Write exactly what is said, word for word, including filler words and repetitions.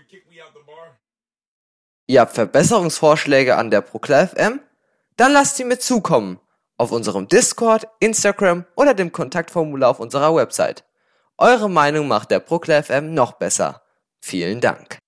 Ihr habt Verbesserungsvorschläge an der Proclaw F M? Dann lasst sie mir zukommen. Auf unserem Discord, Instagram oder dem Kontaktformular auf unserer Website. Eure Meinung macht der Proclaw F M noch besser. Vielen Dank.